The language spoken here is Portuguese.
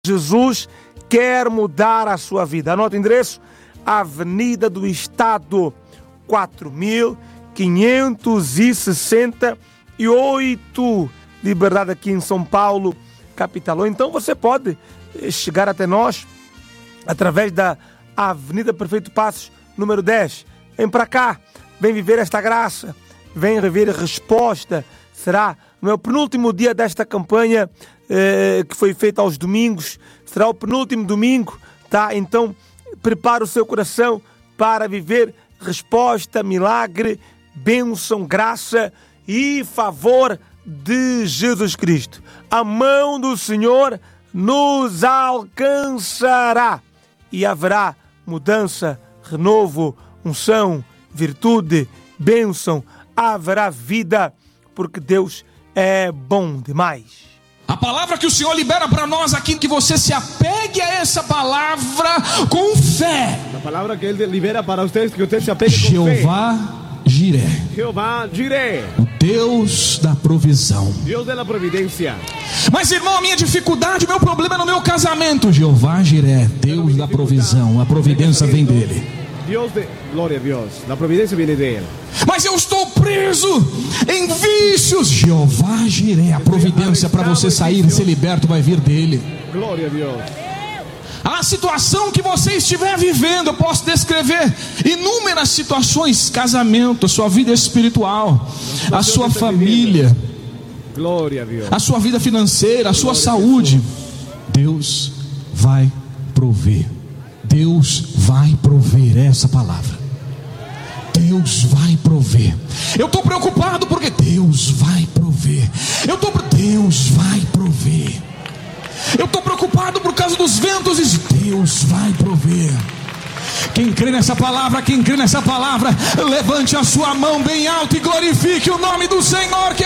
Jesus quer mudar a sua vida. Anota o endereço: Avenida do Estado 4568, Liberdade, aqui em São Paulo, capital. Ou então você pode chegar até nós através da Avenida Prefeito Passos, número 10. Vem para cá, vem viver esta graça, vem rever a resposta. Será no meu penúltimo dia desta campanha que foi feita aos domingos. Será o penúltimo domingo, tá? Então prepara o seu coração para viver resposta, milagre, bênção, graça e favor de Jesus Cristo. A mão do Senhor nos alcançará e haverá mudança, renovo, unção, virtude, bênção. Haverá vida, porque Deus é bom demais. A palavra que o Senhor libera para nós aqui, que você se apegue a essa palavra com fé. A palavra que Ele libera para vocês, que você se apegue com fé. Jeová Jiré. Jeová Jiré. O Deus da provisão. Deus da providência. Mas, irmão, a minha dificuldade, o meu problema é no meu casamento. Jeová Jiré, Deus da provisão. A providência vem dele. Glória a Deus. A providência vem dele. Mas eu estou preso em vícios. Jeová Jiré, a providência para você sair e ser liberto vai vir dele. Glória a Deus. A situação que você estiver vivendo, eu posso descrever inúmeras situações: casamento, a sua vida espiritual, a sua família, glória a Deus, a sua vida financeira, a sua saúde. Deus vai prover. Deus vai prover essa palavra. Deus vai prover. Eu estou preocupado porque Deus vai prover. Deus vai prover. Eu estou preocupado por causa dos ventos e Deus vai prover. Quem crê nessa palavra, levante a sua mão bem alto e glorifique o nome do Senhor, que